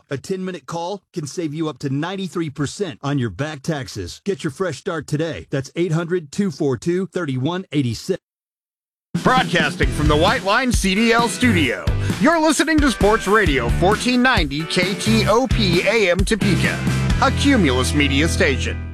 A 10-minute call can save you up to 93% on your back taxes. Get your fresh start today. That's 800-242-3186. Broadcasting from the White Line CDL studio, you're listening to Sports Radio 1490 KTOP AM Topeka, a Cumulus Media station.